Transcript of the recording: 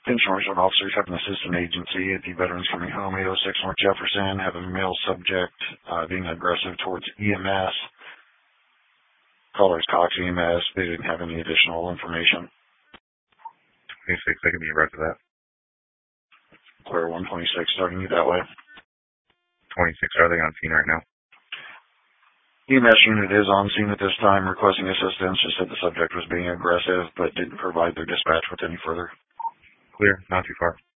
Enforcement officers have an assistant agency at the Veterans Coming Home, 806 North Jefferson, have a male subject being aggressive towards EMS. Callers Cox EMS. They didn't have any additional information. 26, I can be arrested for that. Clear 126, starting you that way. 26, are they on scene right now? EMS unit is on scene at this time requesting assistance. Just said the subject was being aggressive, but didn't provide their dispatch with any further. Clear, not too far.